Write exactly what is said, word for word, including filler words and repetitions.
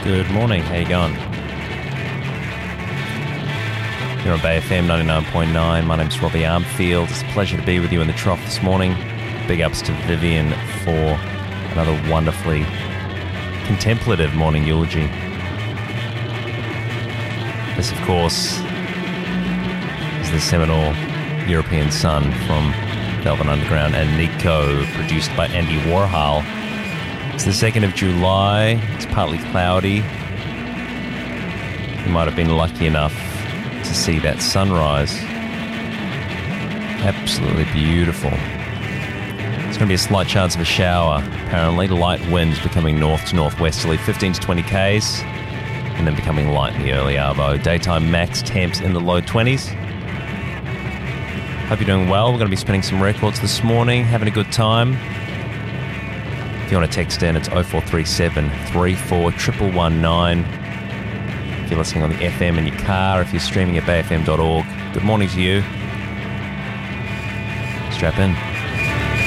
Good morning, how you going? You're on Bay F M ninety-nine point nine. My name's Robbie Armfield. It's a pleasure to be with you in the trough this morning. Big ups to Vivian for another wonderfully contemplative morning eulogy. This, of course, is the seminal European Sun from Velvet Underground and Nico, produced by Andy Warhol. It's the second of July. It's partly cloudy. You might have been lucky enough to see that sunrise. Absolutely beautiful. There's going to be a slight chance of a shower, apparently. Light winds becoming north to northwesterly, fifteen to twenty kays, and then becoming light in the early arvo. Daytime max temps in the low twenties. Hope you're doing well. We're going to be spinning some records this morning, having a good time. If you want to text in, it's oh four three seven, three four one one one nine. If you're listening on the F M in your car, if you're streaming at bay f m dot org, good morning to you. Strap in.